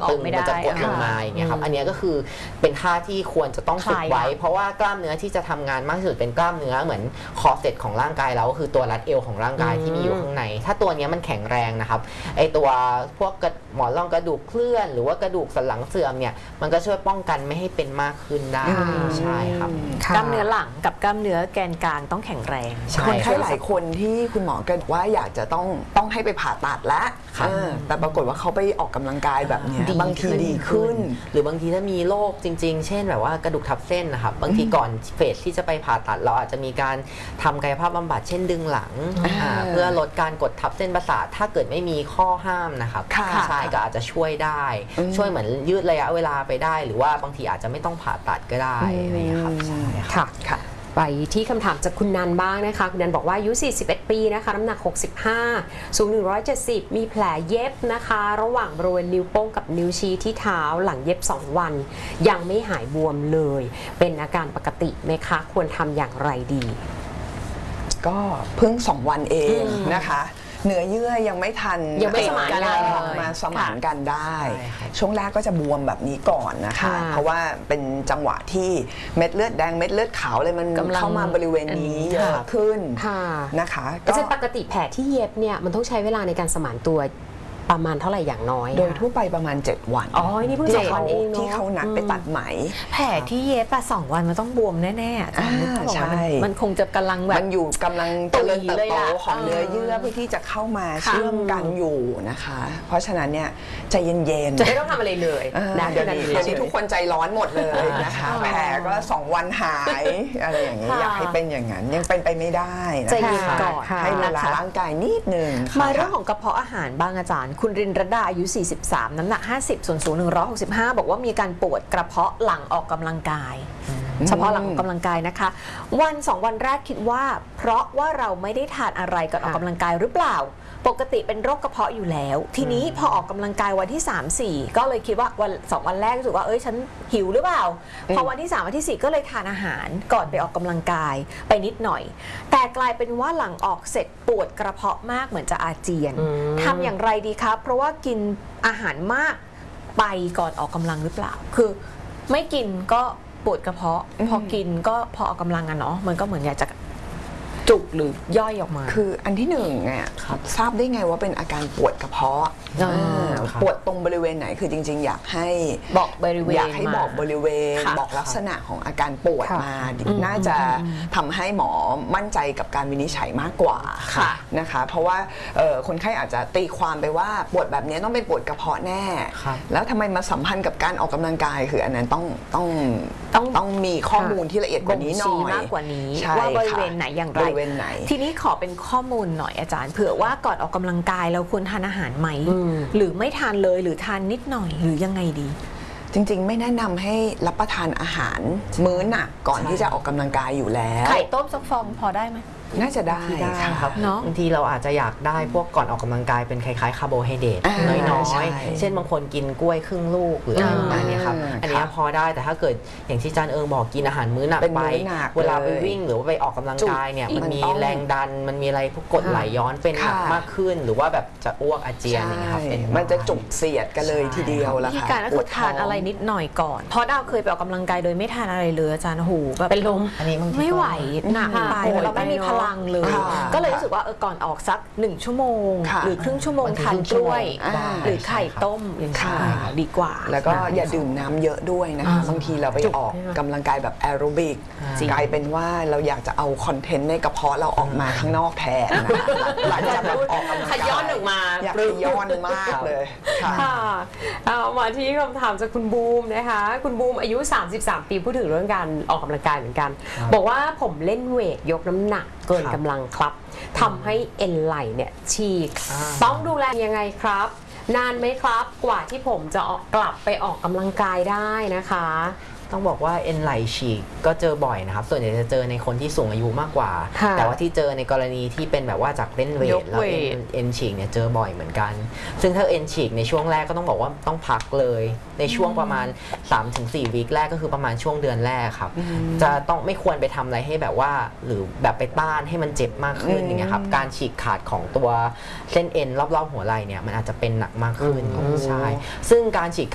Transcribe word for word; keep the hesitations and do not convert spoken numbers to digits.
ตึงมันจะกดลงมาอย่างเงี้ยครับอันนี้ก็คือเป็นท่าที่ควรจะต้องฝึกไว้เพราะว่ากล้ามเนื้อที่จะทำงานมากที่สุดเป็นกล้ามเนื้อเหมือนคอร์เซ็ตของร่างกายเราก็คือตัวรัดเอวของร่างกายที่มีอยู่ข้างในถ้าตัวนี้มันแข็งแรงนะครับไอตัวพวกหมอนรองกระดูกเคลื่อนหรือว่ากระดูกสันหลังเสื่อมเนี่ยมันก็ช่วยป้องกันไม่ให้เป็นมากขึ้นได้ใช่ครับกล้ามเนื้อหลังกับกล้ามเนื้อแกนกลางต้องแข็งแรงคนไข้หลายคนที่คุณหมอก็บอกว่าอยากจะต้องต้องให้ไปผ่าตัดแล้วแต่ปรากฏว่าเขาไปออกกำลังกายแบบนี้บางทีดีขึ้นหรือบางทีถ้ามีโรคจริงๆเช่นแบบว่ากระดูกทับเส้นนะครับบางทีก่อนเฟสที่จะไปผ่าตัดเราอาจจะมีการทำกายภาพบำบัดเช่นดึงหลังเพื่อลดการกดทับเส้นประสาทถ้าเกิดไม่มีข้อห้ามนะครับใช่ก็อาจจะช่วยได้ช่วยเหมือนยืดระยะเวลาไปได้หรือว่าบางทีอาจจะไม่ต้องผ่าตัดก็ได้นะครับใช่ค่ะค่ะไปที่คำถามจากคุณนันบ้างนะคะคุณนันบอกว่าอายุสี่สิบเอ็ดปีนะคะน้ำหนักหกสิบห้าสูงหนึ่งร้อยเจ็ดสิบมีแผลเย็บนะคะระหว่างบริเวณนิ้วโป้งกับนิ้วชี้ที่เท้าหลังเย็บสองวันยังไม่หายบวมเลยเป็นอาการปกติไหมคะควรทำอย่างไรดีก็เพิ่งสองวันเองนะคะเนื้อเยื่อยังไม่ทันยังไม่สมานกันมาสมานกันได้ช่วงแรกก็จะบวมแบบนี้ก่อนนะคะเพราะว่าเป็นจังหวะที่เม็ดเลือดแดงเม็ดเลือดขาวเลยมันเข้ามาบริเวณนี้เยอะขึ้นนะคะก็ปกติแผลที่เย็บเนี่ยมันต้องใช้เวลาในการสมานตัวประมาณเท่าไหร่อย่างน้อยโดยทั่วไปประมาณเจ็ดวันอ๋อนี่เพิ่งสองวันเองที่เขานัดไปตัดไหมแผลที่เย็บอะสองวันมันต้องบวมแน่ๆใช่มันคงจะกำลังแบบมันอยู่กำลังเจริญเติบโตของเนื้อเยื่อเพื่อที่จะเข้ามาเชื่อมกันอยู่นะคะเพราะฉะนั้นเนี่ยใจเย็นๆจะไม่ต้องทำอะไรเลยนะเดี๋ยวนี้ทุกคนใจร้อนหมดเลยนะคะแผลก็สองวันหายอะไรอย่างนี้อยากให้เป็นอย่างนั้นยังเป็นไปไม่ได้นะใจเย็นก่อนให้เวลาร่างกายนิดนึงมาเรื่องของกระเพาะอาหารบ้างอาจารย์คุณรินรดาอายุสี่สิบสามน้ำหนักห้าสิบส่วนสูงหนึ่งร้อยหกสิบห้าบอกว่ามีการปวดกระเพาะหลังออกกำลังกายเฉพาะหลังออกกำลังกายนะคะวันสองวันแรกคิดว่าเพราะว่าเราไม่ได้ทานอะไรก่อนออกกำลังกายหรือเปล่าปกติเป็นโรคกระเพาะอยู่แล้วทีนี้พอออกกำลังกายวันที่ สาม สี่ ก็เลยคิดว่าวันสองวันแรกรู้สึกว่าเอ้ยฉันหิวหรือเปล่าพอวันที่สามวันที่สี่ก็เลยทานอาหารก่อนไปออกกำลังกายไปนิดหน่อยแต่กลายเป็นว่าหลังออกเสร็จปวดกระเพาะมากเหมือนจะอาเจียนทำอย่างไรดีครับเพราะว่ากินอาหารมากไปก่อนออกกำลังหรือเปล่าคือไม่กินก็ปวดกระเพาะพอกินก็พอออกกำลังอะเนาะมันก็เหมือนอยากจะจุกหรือย่อยออกมาคืออันที่หนึ่งเนี่ยทราบได้ไงว่าเป็นอาการปวดกระเพาะปวดตรงบริเวณไหนคือจริงๆอยากให้บอกบริเวณอยากให้บอกบริเวณบอกลักษณะของอาการปวดมาน่าจะทำให้หมอมั่นใจกับการวินิจฉัยมากกว่านะคะเพราะว่าคนไข้อาจจะตีความไปว่าปวดแบบนี้ต้องเป็นปวดกระเพาะแน่แล้วทำไมมาสัมพันธ์กับการออกกำลังกายคืออันนั้นต้องต้องต้องต้องมีข้อมูลที่ละเอียดกว่านี้หน่อยมากกว่านี้ว่าบริเวณไหนอย่างไรทีนี้ขอเป็นข้อมูลหน่อยอาจารย์เผื่อว่าก่อนออกกำลังกายเราควรทานอาหารไหมหรือไม่ทานเลยหรือทานนิดหน่อยหรือยังไงดีจริงๆไม่แนะนำให้รับประทานอาหารมื้อหนักก่อนที่จะออกกำลังกายอยู่แล้วไข่ต้มซักฟองพอได้ไหมน่าจะได้ครับบางทีเราอาจจะอยากได้พวกก่อนออกกำลังกายเป็นคล้ายๆคาร์โบไฮเดรตน้อยๆเช่นบางคนกินกล้วยครึ่งลูกหรืออะไรประมาณนี้ครับอันนี้พอได้แต่ถ้าเกิดอย่างที่อาจารย์เอิงบอกกินอาหารมื้อหนักไปเวลาไปวิ่งหรือว่าไปออกกำลังกายเนี่ยมันมีแรงดันมันมีอะไรพวกกรดไหลย้อนเป็นหนักมากขึ้นหรือว่าแบบจะอ้วกอาเจียนอย่างเงี้ยครับมันจะจุกเสียดกันเลยทีเดียวละค่ะที่การก็คือทานอะไรนิดหน่อยก่อนเพราะดาวเคยไปออกกำลังกายโดยไม่ทานอะไรเลยอาจารย์หูแบบเป็นลมไม่ไหวหนักไปเราไม่มีพลังเลยก็เลยรู้สึกว่าเออก่อนออกสักหนึ่งชั่วโมงหรือครึ่งชั่วโมงทานกล้วยหรือไข่ต้มอย่างนี้ดีกว่าแล้วก็อย่าดื่มน้ำเยอะด้วยนะคะบางทีเราไปออกกำลังกายแบบแอโรบิกกลายเป็นว่าเราอยากจะเอาคอนเทนต์ในกระเพาะเราออกมาข้างนอกแทนหลังจากแบบออกกำลังกายย้อนออกมาอยากย้อนมากเลยค่ะเอามาที่คำถามจากคุณบูมนะคะคุณบูมอายุสามสิบสามปีพูดถึงเรื่องการออกกำลังกายเหมือนกันบอกว่าผมเล่นเวทยกน้ำหนักเกินกำลังครับทำให้เอ็นไหล่เนี่ยฉีกต้องดูแลยังไงครับนานไหมครับกว่าที่ผมจะกลับไปออกกำลังกายได้นะคะต้องบอกว่าเอ็นไหล่ฉีกก็เจอบ่อยนะครับส่วนใหญ่จะเจอในคนที่สูงอายุมากกว่าแต่ว่าที่เจอในกรณีที่เป็นแบบว่าจากเล่นเวทแล้วเอ็นฉีกเนี่ยเจอบ่อยเหมือนกันซึ่งถ้าเอ็นฉีกในช่วงแรกก็ต้องบอกว่าต้องพักเลยในช่วงประมาณ สามถึงสี่ วีคแรกก็คือประมาณช่วงเดือนแรกครับจะต้องไม่ควรไปทำอะไรให้แบบว่าหรือแบบไปต้านให้มันเจ็บมากขึ้นอย่างเงี้ยครับการฉีกขาดของตัวเส้นเอ็นรอบๆหัวไหล่เนี่ยมันอาจจะเป็นหนักมากขึ้นใช่ซึ่งการฉีก